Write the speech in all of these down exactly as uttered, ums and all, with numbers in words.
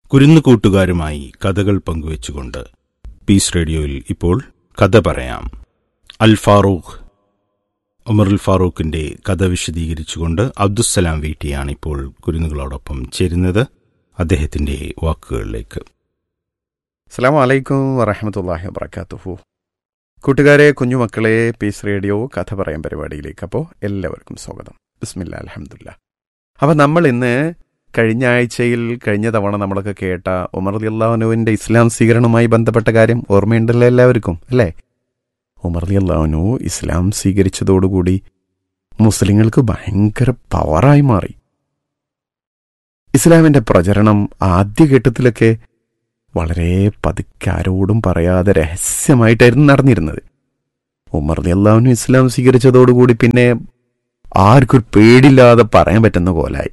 കുരുന്നുകൂട്ടുകാരുമായി കഥകൾ പങ്കുവെച്ചുകൊണ്ട് പീസ് റേഡിയോയിൽ ഇപ്പോൾ കഥ പറയാം. അൽ ഫാറൂഖ് ഉമറുൽ ഫാറൂഖിന്റെ കഥ വിശദീകരിച്ചുകൊണ്ട് അബ്ദുസ്സലാം വീട്ടിയാണ് ഇപ്പോൾ കുരുന്നുകളോടൊപ്പം ചേരുന്നത്. അദ്ദേഹത്തിന്റെ വാക്കുകളിലേക്ക്. അസ്സലാമു അലൈക്കും വറഹ്മത്തുള്ളാഹി വബറകാതുഹു. കൂട്ടുകാരെ, കുഞ്ഞുമക്കളെ, പീസ് റേഡിയോ കഥ പറയാൻ പരിപാടിയിലേക്ക് അപ്പോൾ എല്ലാവർക്കും സ്വാഗതം. ബിസ്മില്ലാ, അൽഹംദുലില്ലാ. അപ്പോൾ നമ്മൾ ഇന്ന് കഴിഞ്ഞ ആഴ്ചയിൽ കഴിഞ്ഞ തവണ നമ്മളൊക്കെ കേട്ട ഉമർ റളിയല്ലാഹു അൻഹുവിൻ്റെ ഇസ്ലാം സ്വീകരണവുമായി ബന്ധപ്പെട്ട കാര്യം ഓർമ്മയുണ്ടല്ലോ എല്ലാവർക്കും, അല്ലേ? ഉമർ റളിയല്ലാഹു അൻഹു ഇസ്ലാം സ്വീകരിച്ചതോടുകൂടി മുസ്ലിങ്ങൾക്ക് ഭയങ്കര പവറായി മാറി. ഇസ്ലാമിൻ്റെ പ്രചരണം ആദ്യഘട്ടത്തിലൊക്കെ വളരെ പതുക്കെ ആരോടും പറയാതെ രഹസ്യമായിട്ടായിരുന്നു നടന്നിരുന്നത്. ഉമർ റളിയല്ലാഹു അൻഹു ഇസ്ലാം സ്വീകരിച്ചതോടുകൂടി പിന്നെ ആർക്കൊരു പേടില്ലാതെ പറയാൻ പറ്റുന്ന പോലായി.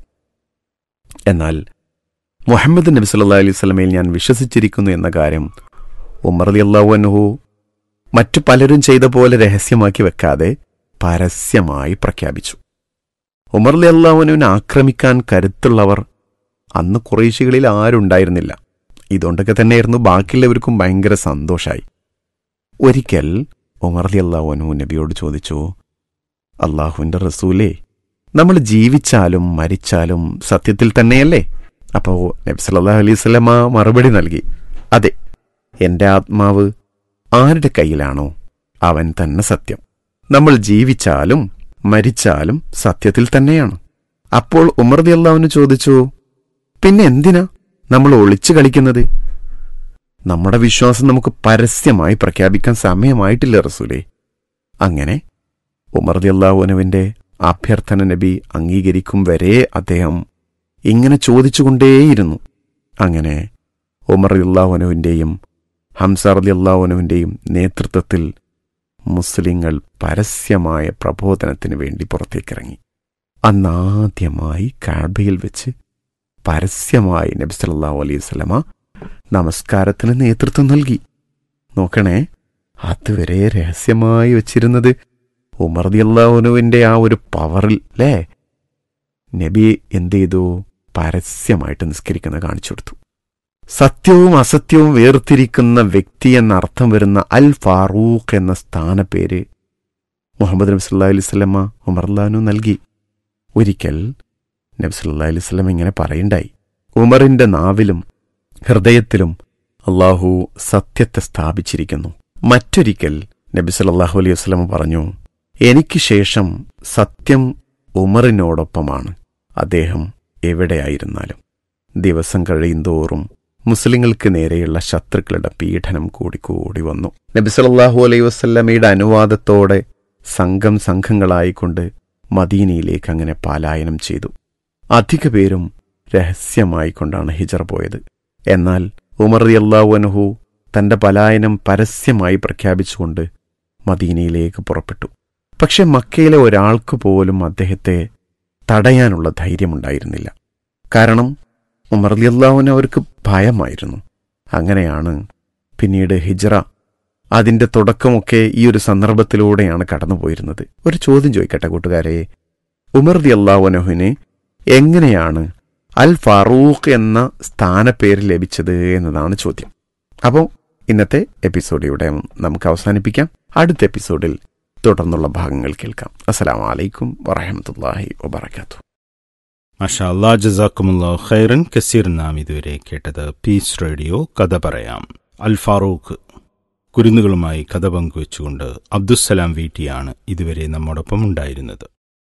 എന്നാൽ മുഹമ്മദ് നബി സല്ലല്ലാഹു അലൈഹി വസല്ലമയിൽ ഞാൻ വിശ്വസിച്ചിരിക്കുന്നു എന്ന കാര്യം ഉമർ റളിയല്ലാഹു അൻഹു മറ്റു പലരും ചെയ്ത പോലെ രഹസ്യമാക്കി വെക്കാതെ പരസ്യമായി പ്രഖ്യാപിച്ചു. ഉമർ റളിയല്ലാഹു അൻഹുവിനെ ആക്രമിക്കാൻ കരുത്തുള്ളവർ അന്ന് ഖുറൈശികളിൽ ആരുണ്ടായിരുന്നില്ല. ഇതുകൊണ്ടൊക്കെ തന്നെയായിരുന്നു ബാക്കിയുള്ളവർക്കും ഭയങ്കര സന്തോഷമായി. ഒരിക്കൽ ഉമർ റളിയല്ലാഹു അൻഹു നബിയോട് ചോദിച്ചു, അള്ളാഹുവിൻ്റെ റസൂലേ, നമ്മൾ ജീവിച്ചാലും മരിച്ചാലും സത്യത്തിൽ തന്നെയല്ലേ? അപ്പോൾ നബി സല്ലല്ലാഹു അലൈഹി വസല്ലമ മറുപടി നൽകി, അതെ, എൻ്റെ ആത്മാവ് ആരുടെ കയ്യിലാണോ അവൻ തന്നെ സത്യം. നമ്മൾ ജീവിച്ചാലും മരിച്ചാലും സത്യത്തിൽ തന്നെയാണ്. അപ്പോൾ ഉമർ റളിയല്ലാഹു അൻഹു ചോദിച്ചു, പിന്നെ എന്തിനാ നമ്മൾ ഒളിച്ചു കളിക്കുന്നത്? നമ്മുടെ വിശ്വാസം നമുക്ക് പരസ്യമായി പ്രഖ്യാപിക്കാൻ സമയമായിട്ടില്ല റസൂലേ. അങ്ങനെ ഉമർ റളിയല്ലാഹു അൻഹുവിൻ്റെ അഭ്യർത്ഥന നബി അംഗീകരിക്കും വരെ അദ്ദേഹം ഇങ്ങനെ ചോദിച്ചുകൊണ്ടേയിരുന്നു. അങ്ങനെ ഉമർ റളിയല്ലാഹു അൻഹുവിൻ്റെയും ഹംസ റളിയല്ലാഹു അൻഹുവിൻ്റെയും നേതൃത്വത്തിൽ മുസ്ലിങ്ങൾ പരസ്യമായ പ്രബോധനത്തിന് വേണ്ടി പുറത്തേക്കിറങ്ങി. അന്നാദ്യമായി കഅബയിൽ വെച്ച് പരസ്യമായി നബി സല്ലല്ലാഹു അലൈഹി വസല്ലമ നമസ്കാരത്തിന് നേതൃത്വം നൽകി. നോക്കണേ, അതുവരെ രഹസ്യമായി വച്ചിരുന്നത് ഉമർ റളിയല്ലാഹു അൻഹുവിൻ്റെ ആ ഒരു പവറിൽ അല്ലേ, നബി എന്ത് ചെയ്തു? പരസ്യമായിട്ട് നിസ്കരിക്കുന്നത് കാണിച്ചു കൊടുത്തു. സത്യവും അസത്യവും വേർതിരിക്കുന്ന വ്യക്തി എന്നർത്ഥം വരുന്ന അൽ ഫാറൂഖ് എന്ന സ്ഥാനപ്പേര് മുഹമ്മദ് നബി സല്ലല്ലാഹു അലൈഹി വസല്ലമ ഉമർ റളിയല്ലാഹു അൻഹു നൽകി. ഒരിക്കൽ നബി സല്ലല്ലാഹു അലൈഹി വസല്ലമ ഇങ്ങനെ പറയുണ്ടായി, ഉമറിന്റെ നാവിലും ഹൃദയത്തിലും അള്ളാഹു സത്യത്തെ സ്ഥാപിച്ചിരിക്കുന്നു. മറ്റൊരിക്കൽ നബി സല്ലല്ലാഹു അലൈഹി വസല്ലമ പറഞ്ഞു, എനിക്ക് ശേഷം സത്യം ഉമറിനോടൊപ്പമാണ്, അദ്ദേഹം എവിടെയായിരുന്നാലും. ദിവസം കഴിയുന്തോറും മുസ്ലിങ്ങൾക്ക് നേരെയുള്ള ശത്രുക്കളുടെ പീഡനം കൂടിക്കൂടി വന്നു. നബി സല്ലല്ലാഹു അലൈഹി വസല്ലമയുടെ അനുവാദത്തോടെ സംഘം സംഘങ്ങളായിക്കൊണ്ട് മദീനയിലേക്ക് അങ്ങനെ പലായനം ചെയ്തു. അധിക പേരും രഹസ്യമായിക്കൊണ്ടാണ് ഹിജറ പോയത്. എന്നാൽ ഉമർ റളിയല്ലാഹു അൻഹു തന്റെ പലായനം പരസ്യമായി പ്രഖ്യാപിച്ചുകൊണ്ട് മദീനയിലേക്ക് പുറപ്പെട്ടു. പക്ഷെ മക്കയിലെ ഒരാൾക്ക് പോലും അദ്ദേഹത്തെ തടയാനുള്ള ധൈര്യമുണ്ടായിരുന്നില്ല. കാരണം ഉമർ റളിയല്ലാഹു അൻഹു അവർക്ക് ഭയമായിരുന്നു. അങ്ങനെയാണ് പിന്നീട് ഹിജ്റ അതിൻ്റെ തുടക്കമൊക്കെ ഈ ഒരു സന്ദർഭത്തിലൂടെയാണ് കടന്നുപോയിരുന്നത്. ഒരു ചോദ്യം ചോദിക്കട്ടെ കൂട്ടുകാരെ, ഉമർ റളിയല്ലാഹു അൻഹുവിന് എങ്ങനെയാണ് അൽ ഫാറൂഖ് എന്ന സ്ഥാനപ്പേര് ലഭിച്ചത് എന്നതാണ് ചോദ്യം. അപ്പോൾ ഇന്നത്തെ എപ്പിസോഡ് ഇവിടെ നമുക്ക് അവസാനിപ്പിക്കാം. അടുത്ത എപ്പിസോഡിൽ തുടർന്നുള്ള ഭാഗങ്ങൾ കേൾക്കാം. അസ്സലാമു അലൈക്കും വറഹ്മത്തുള്ളാഹി വബറകാതുഹു. മാഷാ അല്ലാഹ്, ജസാക്കുമുല്ലാഹു ഖൈറൻ കസീർ. നാം ഇതുവരെ കേട്ടത് പീസ് റേഡിയോ കഥ പറയാം. അൽ ഫാറൂഖ് കുരുന്നുകളുമായി കഥ പങ്കുവെച്ചുകൊണ്ട് അബ്ദുസ്സലാം വീട്ടിയാണ് ഇതുവരെ നമ്മോടൊപ്പം ഉണ്ടായിരുന്നത്.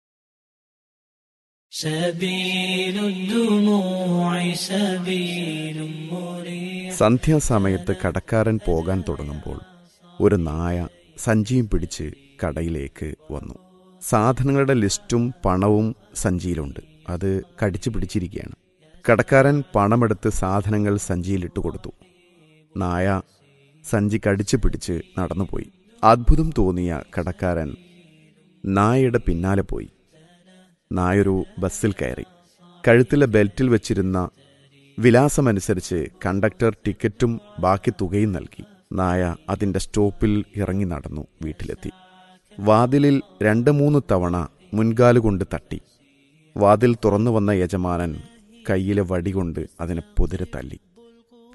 സന്ധ്യാസമയത്ത് കടക്കാരൻ പോകാൻ തുടങ്ങുമ്പോൾ ഒരു നായ സഞ്ചിയും പിടിച്ച് കടയിലേക്ക് വന്നു. സാധനങ്ങളുടെ ലിസ്റ്റും പണവും സഞ്ചിയിലുണ്ട്. അത് കടിച്ചു പിടിച്ചിരിക്കുകയാണ്. കടക്കാരൻ പണമെടുത്ത് സാധനങ്ങൾ സഞ്ചിയിലിട്ട് കൊടുത്തു. നായ സഞ്ചി കടിച്ചു പിടിച്ച് നടന്നുപോയി. അത്ഭുതം തോന്നിയ കടക്കാരൻ നായയുടെ പിന്നാലെ പോയി. നായൊരു ബസ്സിൽ കയറി. കഴുത്തിലെ ബെൽറ്റിൽ വെച്ചിരുന്ന വിലാസമനുസരിച്ച് കണ്ടക്ടർ ടിക്കറ്റും ബാക്കി തുകയും നൽകി. നായ അതിൻ്റെ സ്റ്റോപ്പിൽ ഇറങ്ങി നടന്നു വീട്ടിലെത്തി. വാതിലിൽ രണ്ട് മൂന്ന് തവണ മുൻകാലുകൊണ്ട് തട്ടി. വാതിൽ തുറന്നു വന്ന യജമാനൻ കയ്യിലെ വടികൊണ്ട് അതിനെ പൊതിരെ തല്ലി.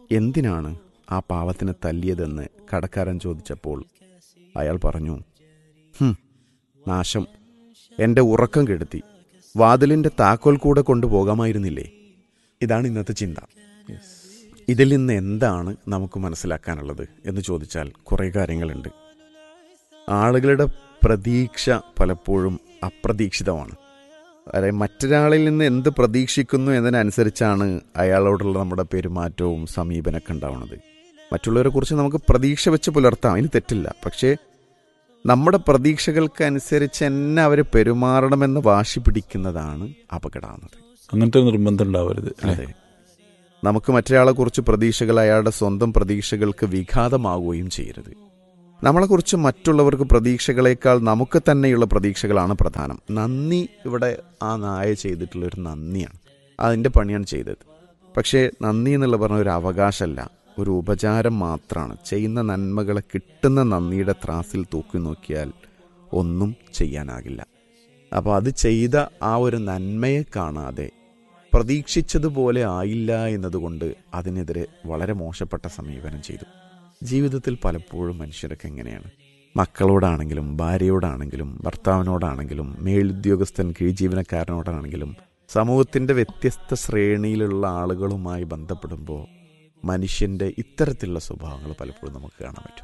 എന്തിനാണ് ആ പാവത്തിനെ തല്ലിയതെന്ന് കടക്കാരൻ ചോദിച്ചപ്പോൾ അയാൾ പറഞ്ഞു, ഹും, നാശം, എൻ്റെ ഉറക്കം കെടുത്തി, വാതിലിൻ്റെ താക്കോൽ കൂടെ കൊണ്ടുപോകാമായിരുന്നില്ലേ. ഇതാണ് ഇന്നത്തെ ചിന്ത. ഇതിൽ നിന്ന് എന്താണ് നമുക്ക് മനസ്സിലാക്കാനുള്ളത് എന്ന് ചോദിച്ചാൽ കുറേ കാര്യങ്ങളുണ്ട്. ആളുകളുടെ പ്രതീക്ഷ പലപ്പോഴും അപ്രതീക്ഷിതമാണ്. അതായത് മറ്റൊരാളിൽ നിന്ന് എന്ത് പ്രതീക്ഷിക്കുന്നു എന്നതിനനുസരിച്ചാണ് അയാളോടുള്ള നമ്മുടെ പെരുമാറ്റവും സമീപനമൊക്കെ ഉണ്ടാവുന്നത്. മറ്റുള്ളവരെ കുറിച്ച് നമുക്ക് പ്രതീക്ഷ വെച്ച് പുലർത്താം, അതിന് തെറ്റില്ല. പക്ഷേ നമ്മുടെ പ്രതീക്ഷകൾക്ക് അനുസരിച്ച് തന്നെ അവർ പെരുമാറണമെന്ന് വാശി പിടിക്കുന്നതാണ് അപകടമാകുന്നത്. അങ്ങനത്തെ നിർബന്ധം ഉണ്ടാവരുത്. അതെ, നമുക്ക് മറ്റൊരാളെ കുറിച്ച് പ്രതീക്ഷകൾ അയാളുടെ സ്വന്തം പ്രതീക്ഷകൾക്ക് വിഘാതമാവുകയും ചെയ്യരുത്. നമ്മളെക്കുറിച്ച് മറ്റുള്ളവർക്ക് പ്രതീക്ഷകളേക്കാൾ നമുക്ക് തന്നെയുള്ള പ്രതീക്ഷകളാണ് പ്രധാനം. നന്ദി ഇവിടെ ആ നായ ചെയ്തിട്ടുള്ളൊരു നന്ദിയാണ്, അതിൻ്റെ പണിയാണ് ചെയ്തത്. പക്ഷേ നന്ദി എന്നുള്ള പറഞ്ഞ ഒരു അവകാശമല്ല, ഒരു ഉപചാരം മാത്രമാണ്. ചെയ്യുന്ന നന്മകളെ കിട്ടുന്ന നന്ദിയുടെ ത്രാസിൽ തൂക്കി നോക്കിയാൽ ഒന്നും ചെയ്യാനാകില്ല. അപ്പോൾ അത് ചെയ്ത ആ ഒരു നന്മയെ കാണാതെ പ്രതീക്ഷിച്ചതുപോലെ ആയില്ല എന്നതുകൊണ്ട് അതിനെതിരെ വളരെ മോശപ്പെട്ട സമീപനം ചെയ്തു. ജീവിതത്തിൽ പലപ്പോഴും മനുഷ്യരൊക്കെ എങ്ങനെയാണ്, മക്കളോടാണെങ്കിലും ഭാര്യയോടാണെങ്കിലും ഭർത്താവിനോടാണെങ്കിലും മേലുദ്യോഗസ്ഥൻ കീഴ്ജീവനക്കാരനോടാണെങ്കിലും സമൂഹത്തിൻ്റെ വ്യത്യസ്ത ശ്രേണിയിലുള്ള ആളുകളുമായി ബന്ധപ്പെടുമ്പോൾ മനുഷ്യൻ്റെ ഇത്തരത്തിലുള്ള സ്വഭാവങ്ങൾ പലപ്പോഴും നമുക്ക് കാണാൻ പറ്റും.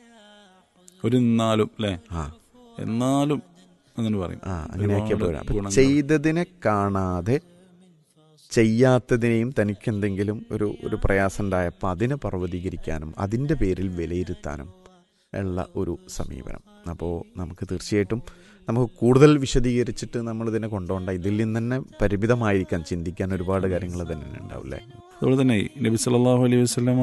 ഒരു എന്നാലും അല്ലേ, ആ എന്നാലും അങ്ങനെ പറയും. ആ അങ്ങനെയൊക്കെ പോരാ. ചെയ്തതിനെ കാണാതെ ചെയ്യാത്തതിനെയും തനിക്കെന്തെങ്കിലും ഒരു ഒരു പ്രയാസം ഉണ്ടായപ്പോൾ അതിനെ പർവ്വതീകരിക്കാനും അതിൻ്റെ പേരിൽ വിലയിരുത്താനും ഉള്ള ഒരു സമീപനം. അപ്പോൾ നമുക്ക് തീർച്ചയായിട്ടും നമുക്ക് കൂടുതൽ വിശദീകരിച്ചിട്ട് നമ്മളിതിനെ കൊണ്ടുപോകേണ്ട, ഇതിൽ നിന്ന് തന്നെ പരിമിതമായിരിക്കാൻ ചിന്തിക്കാൻ ഒരുപാട് കാര്യങ്ങൾ തന്നെ ഉണ്ടാവില്ലേ. അതുപോലെ തന്നെ നബി സല്ലല്ലാഹു അലൈഹി വസല്ലമ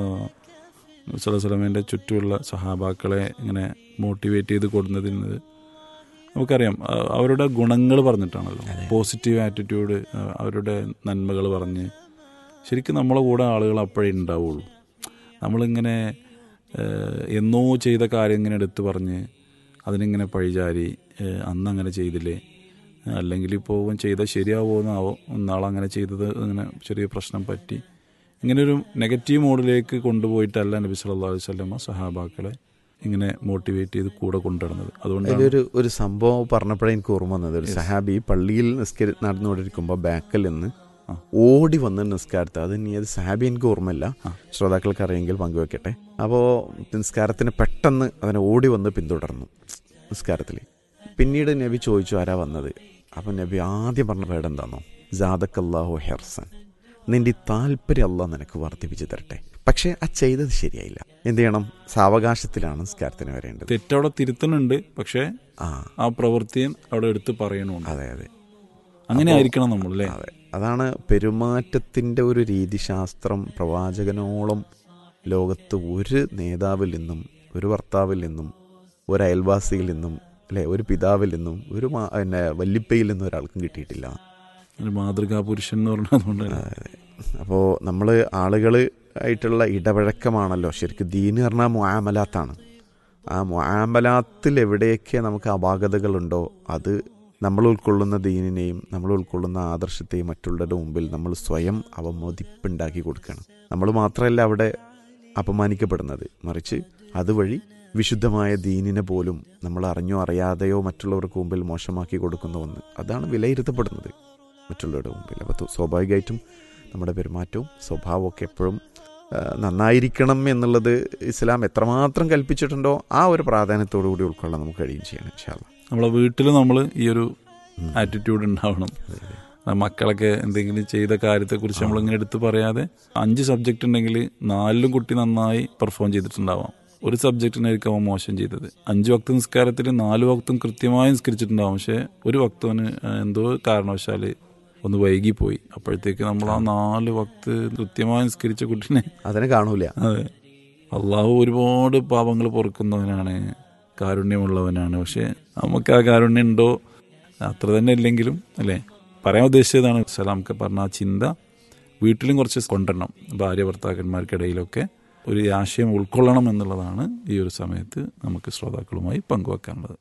നബി സല്ലല്ലാഹു അലൈഹി വസല്ലമയുടെ ചുറ്റുമുള്ള സഹാബാക്കളെ ഇങ്ങനെ മോട്ടിവേറ്റ് ചെയ്ത് കൊടുക്കുന്നതിന് നമുക്കറിയാം, അവരുടെ ഗുണങ്ങൾ പറഞ്ഞിട്ടാണല്ലോ. പോസിറ്റീവ് ആറ്റിറ്റ്യൂഡ്, അവരുടെ നന്മകൾ പറഞ്ഞ് ശരിക്കും നമ്മളെ കൂടെ ആളുകൾ അപ്പോഴേ ഉണ്ടാവുള്ളൂ. നമ്മളിങ്ങനെ എന്നോ ചെയ്ത കാര്യം ഇങ്ങനെ എടുത്തു പറഞ്ഞ് അതിനിങ്ങനെ പഴിചാരി അന്നങ്ങനെ ചെയ്തില്ലേ, അല്ലെങ്കിൽ ഇപ്പോൾ ചെയ്താൽ ശരിയാവുമെന്നാവോ, നാളങ്ങനെ ചെയ്തത് അങ്ങനെ ചെറിയ പ്രശ്നം പറ്റി, ഇങ്ങനെയൊരു നെഗറ്റീവ് മോഡിലേക്ക് കൊണ്ടുപോയിട്ടല്ല നബി സല്ലല്ലാഹു അലൈഹി വസല്ലമ സഹാബാക്കളെ ഇങ്ങനെ മോട്ടിവേറ്റ് ചെയ്ത് കൂടെ കൊണ്ടുവരുന്നത്. അതുകൊണ്ട് ഇതൊരു ഒരു സംഭവം പറഞ്ഞപ്പോഴേ എനിക്ക് ഓർമ്മ വന്നത്, ഒരു സഹാബി പള്ളിയിൽ നിസ്കരി നടന്നുകൊണ്ടിരിക്കുമ്പോൾ ബാക്കിൽ നിന്ന് ഓടി വന്ന് നിസ്കാരത്തെ, അത് ഇനി അത് സഹാബി എനിക്ക് ഓർമ്മയില്ല, ശ്രോതാക്കൾക്ക് അറിയെങ്കിൽ പങ്കുവെക്കട്ടെ. അപ്പോൾ നിസ്കാരത്തിന് പെട്ടെന്ന് അതിനെ ഓടി വന്ന് പിന്തുടർന്നു നിസ്കാരത്തിൽ. പിന്നീട് നബി ചോദിച്ചു ആരാ വന്നത്. അപ്പം നബി ആദ്യം പറഞ്ഞ വേർഡ് എന്താണോ, ജാദക്കല്ലാഹു ഹെർസൻ, നിന്റെ താല്പര്യം അല്ലാഹ് നിനക്ക് വർദ്ധിപ്പിച്ച് തരട്ടെ. പക്ഷെ ആ ചെയ്തത് ശരിയായില്ല. എന്ത് ചെയ്യണം, സാവകാശത്തിലാണ് നിസ്കാരത്തിന് വരേണ്ടത്. തെറ്റവിടെ തിരുത്തുന്നുണ്ട്, പക്ഷേ ആ ആ പ്രവൃത്തിയും അവിടെ എടുത്ത് പറയണമുണ്ട്. അതെ അതെ, അങ്ങനെ ആയിരിക്കണം നമ്മൾ അല്ലേ. അതെ, അതാണ് പെരുമാറ്റത്തിൻ്റെ ഒരു രീതിശാസ്ത്രം. പ്രവാചകനോളം ലോകത്ത് ഒരു നേതാവിൽ നിന്നും, ഒരു ഭർത്താവിൽ നിന്നും, ഒരു അയൽവാസിയിൽ നിന്നും, അല്ലെ ഒരു പിതാവിൽ നിന്നും, ഒരു പിന്നെ വല്ലിപ്പയിൽ നിന്നും ഒരാൾക്കും കിട്ടിയിട്ടില്ല. ഒരു മാതൃകാ പുരുഷൻ എന്ന് പറഞ്ഞതുകൊണ്ട്. അപ്പോൾ നമ്മൾ ആളുകൾ ആയിട്ടുള്ള ഇടപഴക്കമാണല്ലോ ശരിക്കും ദീന് പറഞ്ഞാൽ മുആമലാത്താണ്. ആ മുആമലാത്തിൽ എവിടെയൊക്കെ നമുക്ക് അപാകതകളുണ്ടോ അത് നമ്മൾ ഉൾക്കൊള്ളുന്ന ദീനിനെയും നമ്മൾ ഉൾക്കൊള്ളുന്ന ആദർശത്തെയും മറ്റുള്ളവരുടെ മുമ്പിൽ നമ്മൾ സ്വയം അവമതിപ്പുണ്ടാക്കി കൊടുക്കണം. നമ്മൾ മാത്രമല്ല അവിടെ അപമാനിക്കപ്പെടുന്നത്, മറിച്ച് അതുവഴി വിശുദ്ധമായ ദീനിനെ പോലും നമ്മൾ അറിഞ്ഞോ അറിയാതെയോ മറ്റുള്ളവർക്ക് മുമ്പിൽ മോശമാക്കി കൊടുക്കുന്ന ഒന്ന്, അതാണ് വിലയിരുത്തപ്പെടുന്നത് മറ്റുള്ളവരുടെ മുമ്പിൽ. അപ്പോൾ സ്വാഭാവികമായിട്ടും നമ്മുടെ പെരുമാറ്റവും സ്വഭാവവും ഒക്കെ എപ്പോഴും നന്നായിരിക്കണം എന്നുള്ളത് ഇസ്ലാം എത്രമാത്രം കൽപ്പിച്ചിട്ടുണ്ടോ ആ ഒരു പ്രാധാന്യത്തോടു കൂടി ഉൾക്കൊള്ളാൻ നമുക്ക് കഴിയും ചെയ്യണം. ഇൻഷാ അല്ലാഹ് നമ്മളെ വീട്ടിൽ നമ്മൾ ഈ ഒരു ആറ്റിറ്റ്യൂഡ് ഉണ്ടാവണം. മക്കളൊക്കെ എന്തെങ്കിലും ചെയ്ത കാര്യത്തെക്കുറിച്ച് നമ്മളിങ്ങനെ എടുത്ത് പറയാതെ, അഞ്ച് സബ്ജക്റ്റ് ഉണ്ടെങ്കിൽ നാലിലും കുട്ടി നന്നായി പെർഫോം ചെയ്തിട്ടുണ്ടാവാം, ഒരു സബ്ജക്റ്റിനായിരിക്കും അവൻ മോശം ചെയ്തത്. അഞ്ച് വക്ത് നിസ്കാരത്തിൽ നാല് വക്തും കൃത്യമായി നിസ്കരിച്ചിട്ടുണ്ടാവും, പക്ഷെ ഒരു വക്തവന് എന്തോ കാരണവശാൽ ഒന്ന് വൈകിപ്പോയി. അപ്പോഴത്തേക്ക് നമ്മൾ ആ നാല് വക്ത് കൃത്യമായി നിസ്കരിച്ച കുട്ടീനെ അതിനെ കാണൂല. അതെ, അള്ളാഹു ഒരുപാട് പാപങ്ങൾ പൊറുക്കുന്നവനാണ്, കാരുണ്യമുള്ളവനാണ്. പക്ഷെ നമുക്ക് ആ കാരുണ്യം ഉണ്ടോ അത്ര തന്നെ ഇല്ലെങ്കിലും അല്ലേ. പറയാൻ ഉദ്ദേശിച്ചതാണ് സലാംക്ക് പറഞ്ഞ ആ ചിന്ത വീട്ടിലും കുറച്ച് കൊണ്ടുവരണം. ഭാര്യ ഭർത്താക്കന്മാർക്കിടയിലൊക്കെ ഒരു ആശയം ഉൾക്കൊള്ളണം എന്നുള്ളതാണ് ഈ ഒരു സമയത്ത് നമുക്ക് ശ്രോതാക്കളുമായി പങ്കുവെക്കാനുള്ളത്.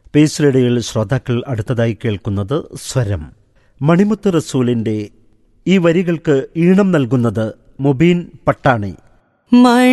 പേസ് റേഡിയോയിൽ ശ്രോതാക്കൾ അടുത്തതായി കേൾക്കുന്നത് സ്വരം. മണിമുത്ത് റസൂലിന്റെ ഈ വരികൾക്ക് ഈണം നൽകുന്നത് മുബീൻ പട്ടാണി.